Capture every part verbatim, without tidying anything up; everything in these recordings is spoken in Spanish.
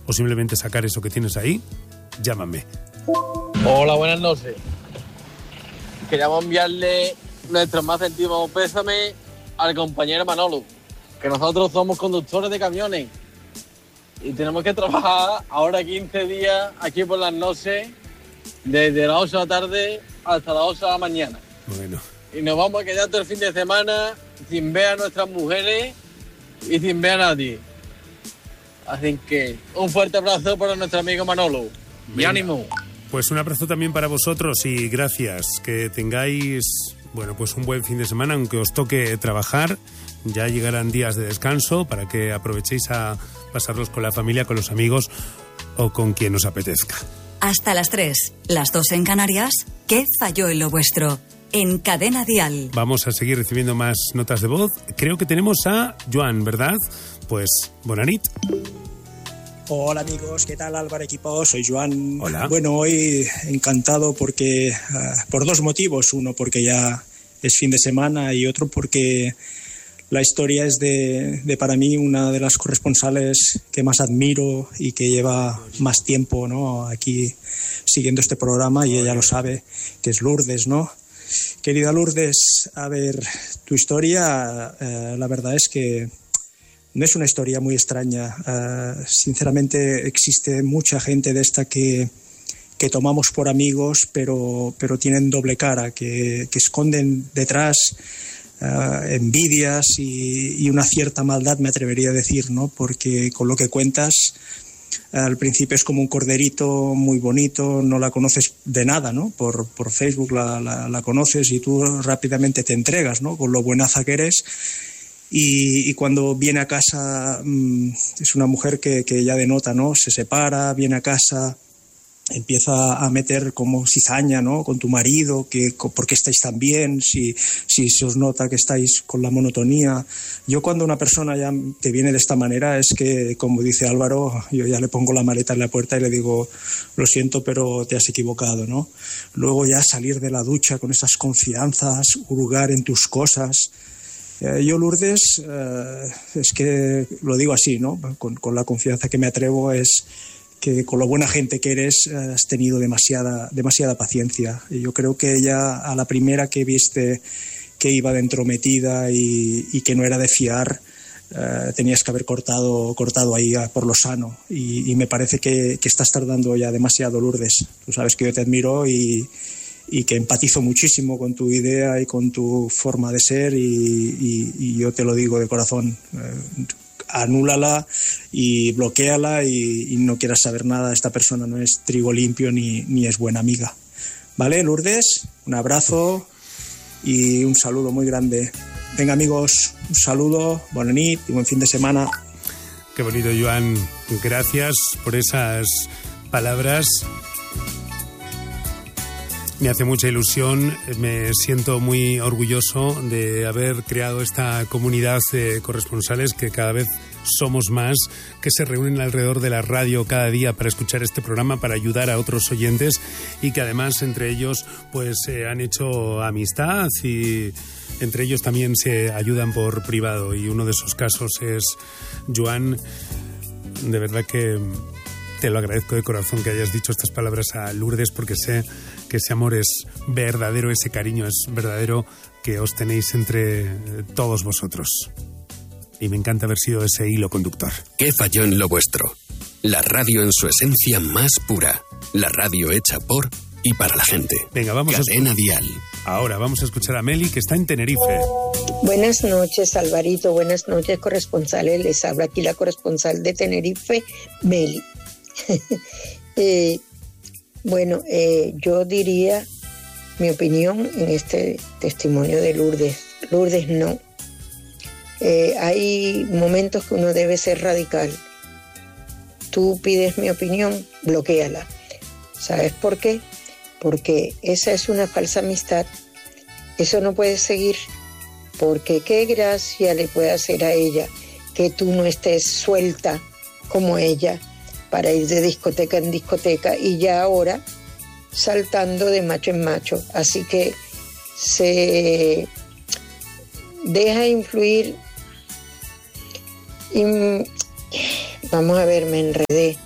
o simplemente sacar eso que tienes ahí, llámame. Hola, buenas noches. Queríamos enviarle nuestro más sentido pésame al compañero Manolo, que nosotros somos conductores de camiones y tenemos que trabajar ahora quince días aquí por las noches, desde las ocho de la tarde hasta las ocho de la mañana. Bueno. Y nos vamos a quedar todo el fin de semana sin ver a nuestras mujeres y sin ver a nadie. Así que un fuerte abrazo para nuestro amigo Manolo. Y ánimo. Pues un abrazo también para vosotros y gracias. Que tengáis, bueno, pues un buen fin de semana, aunque os toque trabajar. Ya llegarán días de descanso para que aprovechéis a pasarlos con la familia, con los amigos o con quien os apetezca. Hasta las tres, las dos en Canarias. ¿Qué falló en lo vuestro? En Cadena Dial. Vamos a seguir recibiendo más notas de voz. Creo que tenemos a Joan, ¿verdad? Pues, bonanit. Hola amigos, ¿qué tal Álvaro equipo? Soy Joan. Hola. Bueno, hoy encantado porque uh, por dos motivos. Uno porque ya es fin de semana y otro porque la historia es de, de para mí una de las corresponsales que más admiro y que lleva más tiempo, ¿no?, aquí siguiendo este programa, y ella lo sabe, que es Lourdes, ¿no? Querida Lourdes, a ver, tu historia, eh, la verdad es que no es una historia muy extraña. Uh, sinceramente existe mucha gente de esta que, que tomamos por amigos, pero, pero tienen doble cara, que, que esconden detrás uh, envidias y, y una cierta maldad, me atrevería a decir, ¿no? Porque con lo que cuentas, al principio es como un corderito muy bonito, no la conoces de nada, ¿no? Por, por Facebook la, la, la conoces y tú rápidamente te entregas, ¿no?, con lo buenaza que eres. Y, y cuando viene a casa mmm, es una mujer que, que ya denota, ¿no? Se separa, viene a casa, empieza a meter como cizaña, ¿no?, con tu marido, que por qué estáis tan bien, si, si se os nota que estáis con la monotonía. Yo cuando una persona ya te viene de esta manera es que, como dice Álvaro, yo ya le pongo la maleta en la puerta y le digo, lo siento, pero te has equivocado, ¿no? Luego ya salir de la ducha con esas confianzas, hurgar en tus cosas. Eh, yo, Lourdes, eh, es que lo digo así, ¿no?, con, con la confianza que me atrevo, es que con lo buena gente que eres eh, has tenido demasiada, demasiada paciencia. Y yo creo que ella, a la primera que viste que iba de entrometida y, y que no era de fiar, eh, tenías que haber cortado, cortado ahí por lo sano. Y, y me parece que, que estás tardando ya demasiado, Lourdes. Tú sabes que yo te admiro y, y que empatizo muchísimo con tu idea y con tu forma de ser, y, y, y yo te lo digo de corazón. Eh, anúlala y bloquéala y, y no quieras saber nada. Esta persona no es trigo limpio ni, ni es buena amiga. ¿Vale, Lourdes? Un abrazo y un saludo muy grande. Venga, amigos, un saludo, buena nit y buen fin de semana. Qué bonito, Joan. Gracias por esas palabras. Me hace mucha ilusión, me siento muy orgulloso de haber creado esta comunidad de corresponsales, que cada vez somos más, que se reúnen alrededor de la radio cada día para escuchar este programa, para ayudar a otros oyentes, y que además entre ellos pues eh, han hecho amistad y entre ellos también se ayudan por privado, y uno de esos casos es Joan. De verdad que te lo agradezco de corazón que hayas dicho estas palabras a Lourdes, porque sé que ese amor es verdadero, ese cariño es verdadero que os tenéis entre todos vosotros. Y me encanta haber sido ese hilo conductor. ¿Qué falló en lo vuestro? La radio en su esencia más pura. La radio hecha por y para la gente. Venga, vamos Cadena a... Dial. Ahora vamos a escuchar a Meli, que está en Tenerife. Buenas noches, Alvarito. Buenas noches, corresponsales. Les habla aquí la corresponsal de Tenerife, Meli. eh, bueno, eh, yo diría mi opinión en este testimonio de Lourdes. Lourdes, no. Eh, hay momentos que uno debe ser radical. Tú pides mi opinión, bloquéala. ¿Sabes por qué? Porque esa es una falsa amistad. Eso no puede seguir, porque qué gracia le puede hacer a ella que tú no estés suelta como ella para ir de discoteca en discoteca y ya ahora saltando de macho en macho. Así que se deja influir y, vamos a ver, me enredé.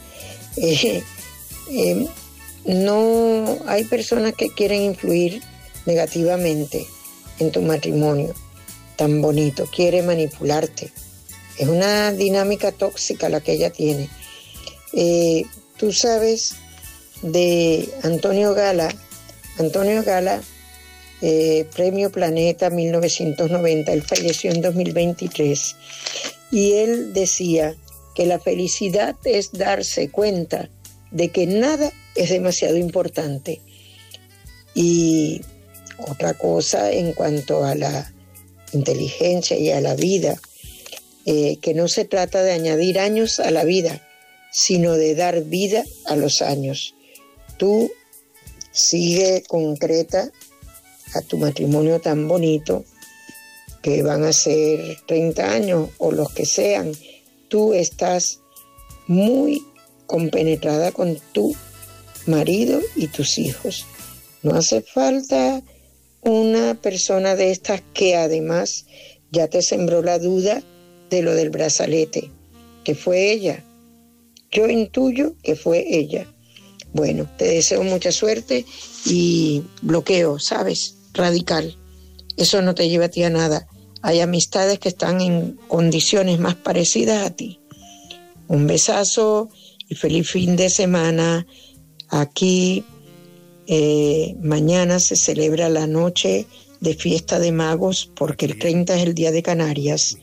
Eh, eh, no hay personas que quieren influir negativamente en tu matrimonio tan bonito, quiere manipularte. Es una dinámica tóxica la que ella tiene. Eh, tú sabes de Antonio Gala, Antonio Gala, eh, Premio Planeta mil novecientos noventa, él falleció en dos mil veintitrés, y él decía que la felicidad es darse cuenta de que nada es demasiado importante. Y otra cosa en cuanto a la inteligencia y a la vida, eh, que no se trata de añadir años a la vida, sino de dar vida a los años. Tú sigue concreta a tu matrimonio tan bonito, que van a ser treinta años o los que sean. Tú estás muy compenetrada con tu marido y tus hijos. No hace falta una persona de estas que además ya te sembró la duda de lo del brazalete, que fue ella. Yo intuyo que fue ella. Bueno, te deseo mucha suerte y bloqueo, ¿sabes? Radical. Eso no te lleva a ti a nada. Hay amistades que están en condiciones más parecidas a ti. Un besazo y feliz fin de semana. Aquí eh, mañana se celebra la noche de fiesta de magos porque el treinta es el día de Canarias.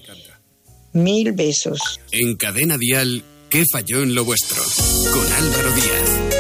Mil besos. En Cadena Dial, ¿qué falló en lo vuestro? Con Álvaro Díaz.